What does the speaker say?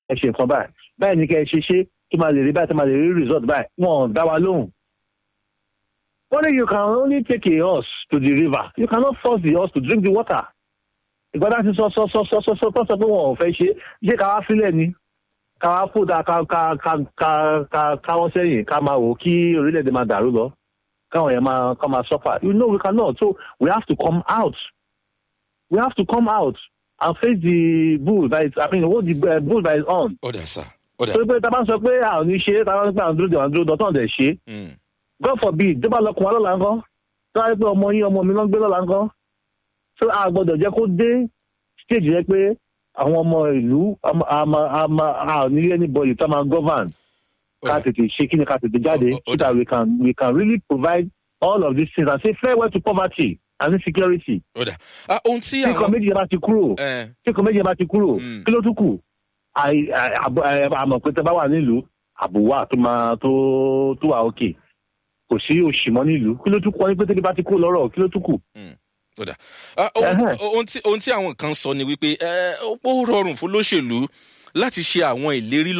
ẹ ṣe nǹkan báyìí ní kẹ́ ẹ ṣe tó máa lè rí báyìí tó máa lè rí result báyìí wọn ò dá wa lóhùn. Only you can only take a horse to the river. You cannot force the horse to drink the water. Ìgbàdá ti sọ pé wọn ò fẹ́ ṣe ká wá sílẹ̀ ni ká wá fòdà ká wọ́n sẹ́yìn ká máa wò kí orílẹ̀-èdè máa dàrú lọ káwọn yẹn máa suffer. You know we cannot, so we have to come out. We have to come out and face the bull by its, hold the bull by its horn. Ọ̀dà sà. So pé tá a bá ń sọ pé àwọn ò ní ṣe tá a bá ń sọ pé àwọn dúró dọ̀tán dẹ̀ ṣe. God forbid tó bá lọkùn wa lọ́la ńkọ́ tó wáyé pé ọmọ yín ọmọ mi ló ń gbé lọ́la ńkọ́. So a gbọ́dọ̀ jẹ́ kó dé stage yẹn pé àwọn ọmọ ìlú a ò ní anybody tó máa govern ká tètè ṣe kí ni ká tètè jáde so that we can really provide all of these things and say farewell to poverty and insecurity. Ohun tí àwọn tí kan méjì yẹn bá ti kúrò kí ló tún kù àmọ̀ pé tẹ bá wà nílùú àbúwà tó wà òkè kò sí òṣìmọ́ nílùú kí ló tún kù wọn ní pé tẹ́lẹ̀ bá ti kúrò lọ́rọ̀ kí ló tún kù. Ohun tí àwọn kan sọ ni wípé ó rọrùn fún olóṣèlú láti ṣe àwọn ìlérí